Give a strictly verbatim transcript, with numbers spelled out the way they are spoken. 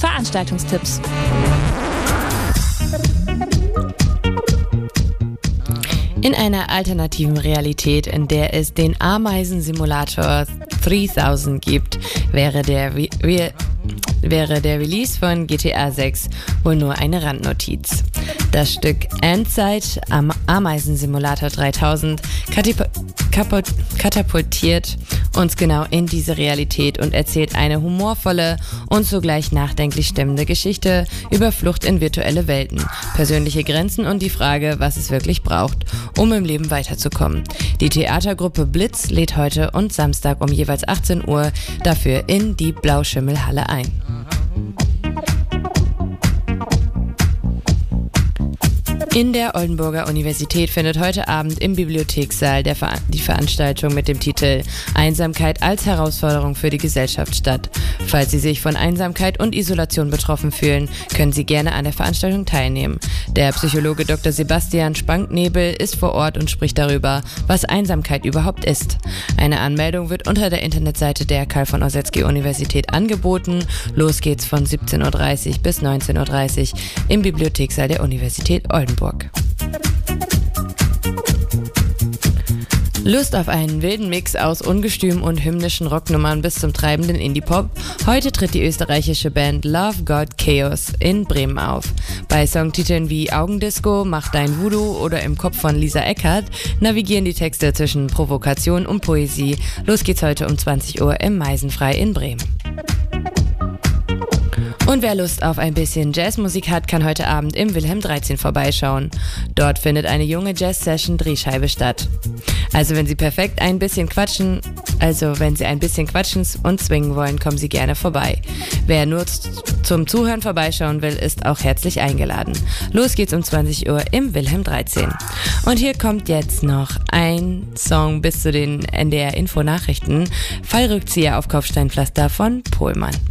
Veranstaltungstipps. In einer alternativen Realität, in der es den Ameisensimulator dreitausend gibt, wäre der, Re- Re- wäre der Release von G T A sechs wohl nur eine Randnotiz. Das Stück Endzeit am Ameisensimulator dreitausend katip- kaput- katapultiert uns genau in diese Realität und erzählt eine humorvolle und zugleich nachdenklich stimmende Geschichte über Flucht in virtuelle Welten, persönliche Grenzen und die Frage, was es wirklich braucht, um im Leben weiterzukommen. Die Theatergruppe Blitz lädt heute und Samstag um jeweils achtzehn Uhr dafür in die Blauschimmelhalle ein. In der Oldenburger Universität findet heute Abend im Bibliothekssaal der Ver- die Veranstaltung mit dem Titel Einsamkeit als Herausforderung für die Gesellschaft statt. Falls Sie sich von Einsamkeit und Isolation betroffen fühlen, können Sie gerne an der Veranstaltung teilnehmen. Der Psychologe Doktor Sebastian Spanknebel ist vor Ort und spricht darüber, was Einsamkeit überhaupt ist. Eine Anmeldung wird unter der Internetseite der Karl von Ossietzky Universität angeboten. Los geht's von siebzehn Uhr dreißig bis neunzehn Uhr dreißig im Bibliothekssaal der Universität Oldenburg. Lust auf einen wilden Mix aus ungestüm und hymnischen Rocknummern bis zum treibenden Indie-Pop? Heute tritt die österreichische Band Love God Chaos in Bremen auf. Bei Songtiteln wie Augendisco, Mach dein Voodoo oder Im Kopf von Lisa Eckert navigieren die Texte zwischen Provokation und Poesie. Los geht's heute um zwanzig Uhr im Meisenfrei in Bremen. Und wer Lust auf ein bisschen Jazzmusik hat, kann heute Abend im Wilhelm dreizehn vorbeischauen. Dort findet eine junge Jazz-Session Drehscheibe statt. Also wenn Sie perfekt ein bisschen quatschen, also wenn Sie ein bisschen quatschen und swingen wollen, kommen Sie gerne vorbei. Wer nur z- zum Zuhören vorbeischauen will, ist auch herzlich eingeladen. Los geht's um zwanzig Uhr im Wilhelm dreizehn. Und hier kommt jetzt noch ein Song bis zu den N D R-Info-Nachrichten. Fallrückzieher auf Kopfsteinpflaster von Pohlmann.